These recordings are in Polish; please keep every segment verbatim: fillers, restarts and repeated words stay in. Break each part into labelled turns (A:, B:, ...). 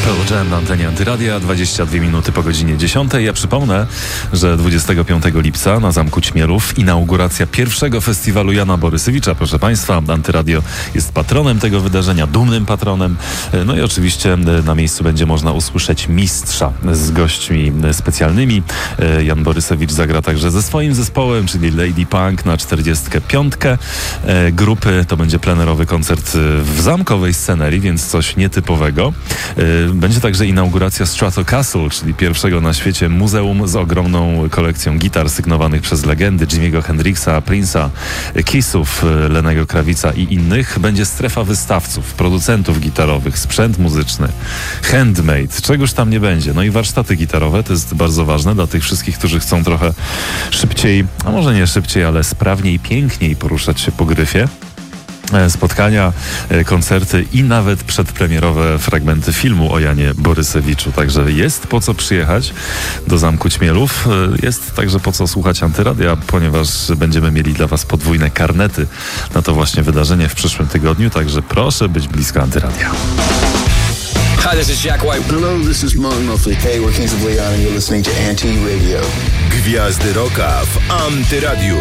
A: Pearl Jam na antenie Antyradia, dwadzieścia dwie minuty po godzinie dziesiątej. Ja przypomnę, że dwudziestego piątego lipca na Zamku Ćmielów inauguracja pierwszego festiwalu Jana Borysewicza. Proszę Państwa, Antyradio jest patronem tego wydarzenia, dumnym patronem. No i oczywiście na miejscu będzie można usłyszeć mistrza z gośćmi specjalnymi. Jan Borysewicz zagra także ze swoim zespołem, czyli Lady Punk na czterdziestkę piątkę grupy. To będzie plenerowy koncert w zamkowej scenerii, więc coś nietypowego. Będzie także inauguracja Stratocaster, czyli pierwszego na świecie muzeum z ogromną kolekcją gitar sygnowanych przez legendy Jimmy'ego Hendrixa, Prince'a, Kissów, Lennego Krawica i innych. Będzie strefa wystawców, producentów gitarowych, sprzęt muzyczny, handmade, czegoż tam nie będzie. No i warsztaty gitarowe, to jest bardzo ważne dla tych wszystkich, którzy chcą trochę szybciej, a może nie szybciej, ale sprawniej, piękniej poruszać się po gryfie. Spotkania, koncerty i nawet przedpremierowe fragmenty filmu o Janie Borysewiczu. Także jest po co przyjechać do Zamku Ćmielów. Jest także po co słuchać Antyradia, ponieważ będziemy mieli dla Was podwójne karnety na to właśnie wydarzenie w przyszłym tygodniu. Także proszę być blisko Antyradia.
B: Hi, this is Jack White.
C: Hello, this is Mark Knopfler. Hey, we're Kings of Leon and you're listening to Anti-Radio.
D: Gwiazdy Rocka w Antyradiu.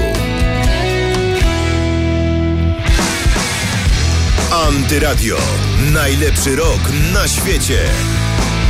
D: Antyradio. Najlepszy rock na świecie.